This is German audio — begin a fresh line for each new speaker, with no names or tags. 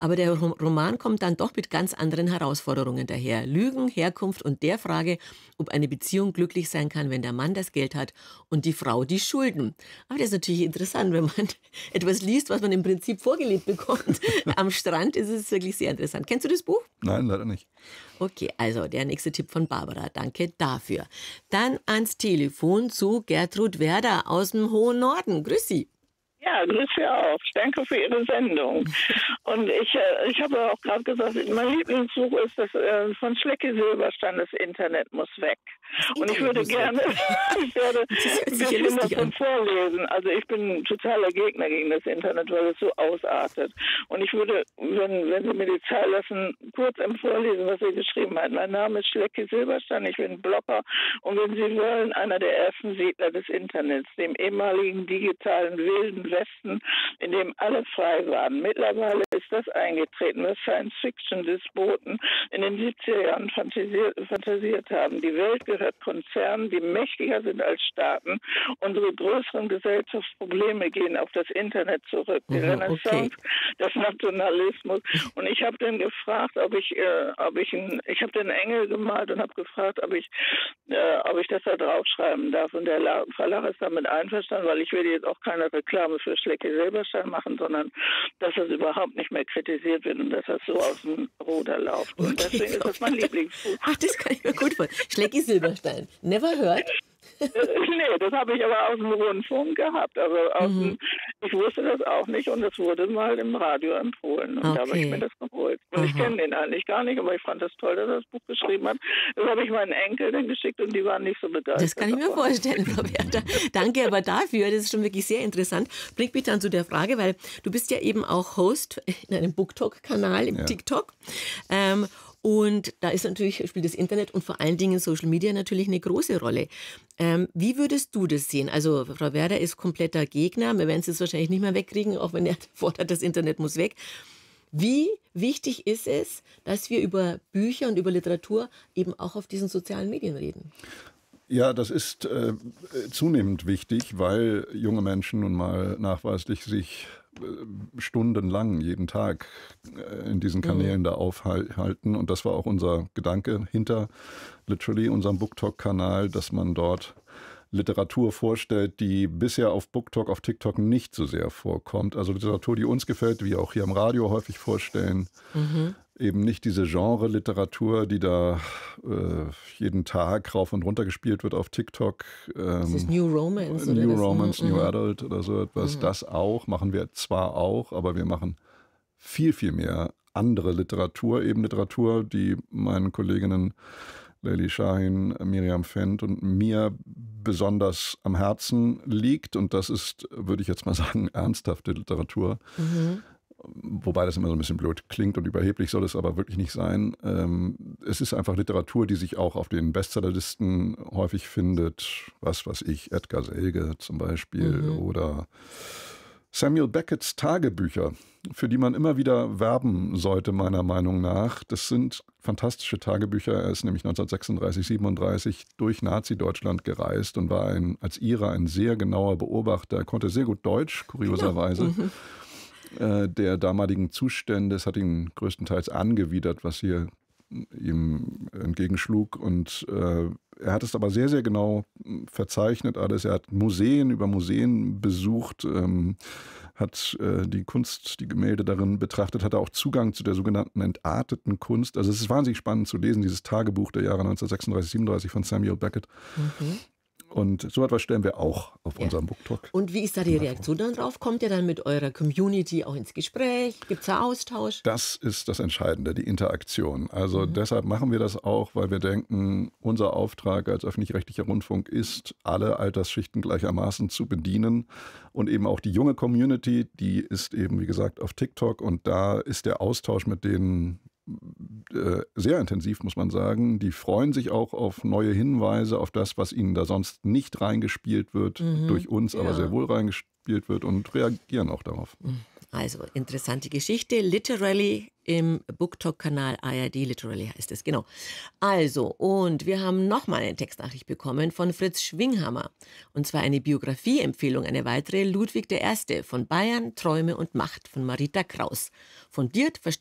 Aber der Roman kommt dann doch mit ganz anderen Herausforderungen daher. Lügen, Herkunft und der Frage, ob eine Beziehung glücklich sein kann, wenn der Mann das Geld hat und die Frau die Schulden. Aber das ist natürlich interessant, wenn man etwas liest, was man im Prinzip vorgelebt bekommt. Am Strand ist es wirklich sehr interessant. Kennst du das Buch?
Nein, leider nicht.
Okay, also der nächste Tipp von Barbara. Danke dafür. Dann ans Telefon zu Gertrud Werder aus dem hohen Norden. Grüß Sie.
Ja, grüß Sie auch. Danke für Ihre Sendung. Und ich habe auch gerade gesagt, mein Lieblingsbuch ist das von Schlecke Silberstein, Das Internet muss weg. Und ich würde gerne ich werde ein bisschen davon vorlesen. Also ich bin ein totaler Gegner gegen das Internet, weil es so ausartet. Und ich würde, wenn Sie mir die Zeit lassen, kurz vorlesen, was er geschrieben hat. Mein Name ist Schlecke Silberstein, ich bin Blogger und wenn Sie wollen, einer der ersten Siedler des Internets, dem ehemaligen digitalen wilden Westen, in dem alle frei waren. Mittlerweile ist das eingetreten, was Science-Fiction-Despoten in den 70er Jahren fantasiert haben. Die Welt gehört Konzernen, die mächtiger sind als Staaten. Unsere größeren Gesellschaftsprobleme gehen auf das Internet zurück. Die Renaissance, des Nationalismus. Und ich habe dann gefragt, ich habe den Engel gemalt und habe gefragt, ob ich das da draufschreiben darf. Und der Verlag ist damit einverstanden, weil ich will jetzt auch keine Reklame für Schlecke Silberstein machen, sondern dass das überhaupt nicht mehr kritisiert wird und dass das so aus dem Ruder läuft. Und deswegen ist das mein Lieblingsbuch.
Ach, das kann ich mir gut vorstellen. Schlecke Silberstein. Never heard?
Nee, das habe ich aber aus dem Rundfunk gehabt. Also ich wusste das auch nicht und das wurde mal im Radio empfohlen. Und da habe ich mir das geholt. Und ich kenne den eigentlich gar nicht, aber ich fand das toll, dass er das Buch geschrieben hat. Das habe ich meinen Enkeln geschickt und die waren nicht so begeistert.
Das kann ich mir vorstellen, Frau Werder. Danke aber dafür, das ist schon wirklich sehr interessant. Bringt mich dann zu der Frage, weil du bist ja eben auch Host in einem BookTok-Kanal im TikTok. Und da ist natürlich, spielt das Internet und vor allen Dingen Social Media natürlich eine große Rolle. Wie würdest du das sehen? Also Frau Werder ist kompletter Gegner. Wir werden es jetzt wahrscheinlich nicht mehr wegkriegen, auch wenn er fordert, das Internet muss weg. Wie wichtig ist es, dass wir über Bücher und über Literatur eben auch auf diesen sozialen Medien reden?
Ja, das ist zunehmend wichtig, weil junge Menschen nun mal nachweislich sich stundenlang jeden Tag in diesen Kanälen da aufhalten. Und das war auch unser Gedanke hinter literally unserem BookTok-Kanal, dass man dort Literatur vorstellt, die bisher auf BookTok, auf TikTok nicht so sehr vorkommt. Also Literatur, die uns gefällt, wie wir auch hier am Radio häufig vorstellen. Eben nicht diese Genre-Literatur, die da jeden Tag rauf und runter gespielt wird auf TikTok.
Das ist New Romance.
New Romance, New Adult oder so etwas. Das auch, machen wir zwar auch, aber wir machen viel, viel mehr andere Literatur. Eben Literatur, die meinen Kolleginnen Leili Şahin, Miriam Fendt und mir besonders am Herzen liegt. Und das ist, würde ich jetzt mal sagen, ernsthafte Literatur. Wobei das immer so ein bisschen blöd klingt und überheblich soll es aber wirklich nicht sein. Es ist einfach Literatur, die sich auch auf den Bestsellerlisten häufig findet. Was weiß ich, Edgar Selge zum Beispiel oder Samuel Becketts Tagebücher, für die man immer wieder werben sollte, meiner Meinung nach. Das sind fantastische Tagebücher. Er ist nämlich 1936, 37 durch Nazi-Deutschland gereist und war als Ire ein sehr genauer Beobachter. Er konnte sehr gut Deutsch, kurioserweise. Der damaligen Zustände. Es hat ihn größtenteils angewidert, was hier ihm entgegenschlug. Und er hat es aber sehr, sehr genau verzeichnet alles. Er hat Museen über Museen besucht, hat die Kunst, die Gemälde darin betrachtet, hatte auch Zugang zu der sogenannten entarteten Kunst. Also es ist wahnsinnig spannend zu lesen, dieses Tagebuch der Jahre 1936, 37 von Samuel Beckett. Und so etwas stellen wir auch auf unserem BookTok.
Und wie ist da die Reaktion dann drauf? Kommt ihr dann mit eurer Community auch ins Gespräch? Gibt es da Austausch?
Das ist das Entscheidende, die Interaktion. Also deshalb machen wir das auch, weil wir denken, unser Auftrag als öffentlich-rechtlicher Rundfunk ist, alle Altersschichten gleichermaßen zu bedienen. Und eben auch die junge Community, die ist eben, wie gesagt, auf TikTok. Und da ist der Austausch mit denen sehr intensiv, muss man sagen. Die freuen sich auch auf neue Hinweise, auf das, was ihnen da sonst nicht reingespielt wird, durch uns, aber sehr wohl reingespielt wird und reagieren auch darauf.
Also interessante Geschichte. Literally im BookTok-Kanal ARD Literally heißt es, genau. Also, und wir haben nochmal eine Textnachricht bekommen von Fritz Schwinghammer. Und zwar eine Biografieempfehlung, eine weitere, Ludwig I. von Bayern, Träume und Macht von Marita Kraus. Fundiert,